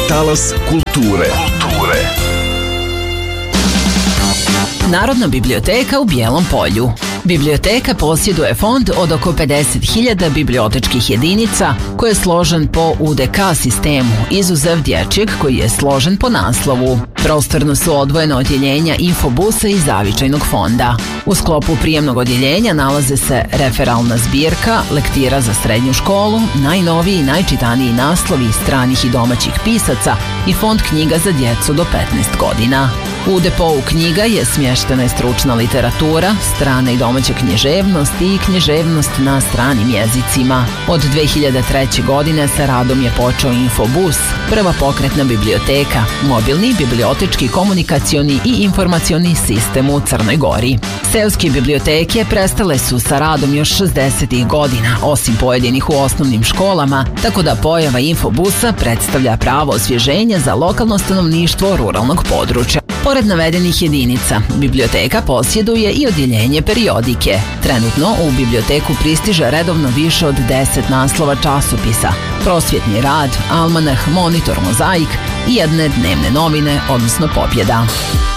Talas kulture. Narodna biblioteka u Bijelom Polju. Biblioteka posjeduje fond od oko 50.000 bibliotečkih jedinica koji je složen po UDK sistemu, izuzev dječjeg koji je složen po naslovu. Prostorno su odvojena odjeljenja infobusa i zavičajnog fonda. U sklopu prijemnog odjeljenja nalaze se referalna zbirka, lektira za srednju školu, najnoviji i najčitaniji naslovi stranih i domaćih pisaca i fond knjiga za djecu do 15 godina. U depou knjiga je smještena i stručna literatura, strana i domaća književnost i književnost na stranim jezicima. Od 2003. godine sa radom je počeo Infobus, prva pokretna biblioteka, mobilni bibliotečki komunikacioni i informacioni sistem u Crnoj Gori. Seoske biblioteke prestale su sa radom još 60. godina, osim pojedinih u osnovnim školama, tako da pojava Infobusa predstavlja pravo osvježenje za lokalno stanovništvo ruralnog područja. Pored navedenih jedinica, biblioteka posjeduje i odjeljenje periodike. Trenutno u biblioteku pristiže redovno više od 10 naslova časopisa, prosvjetni rad, almanah, monitor, mozaik i jedne dnevne novine, odnosno Pobjeda.